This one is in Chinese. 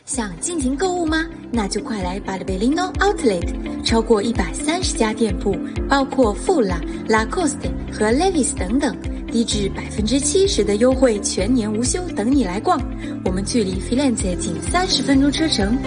想尽情购物吗？那就快来Barberino Outlet， 超过130家店铺，包括富拉、Lacoste 和 Levi's 等等，低至70%的优惠，全年无休，等你来逛。我们距离 Firenze 仅30分钟车程，